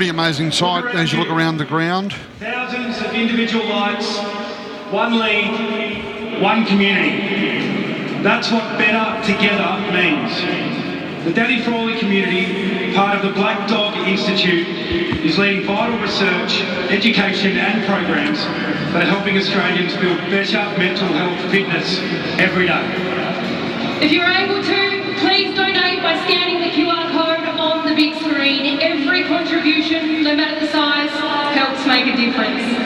pretty amazing sight as you look around the ground. Thousands of individual lights, one league, one community. That's what Better Together means. The Danny Frawley community, part of the Black Dog Institute, is leading vital research, education and programs that are helping Australians build better mental health fitness every day. If you're able to, please donate by scanning the QR code on the big screen. Every contribution, no matter the size, helps make a difference.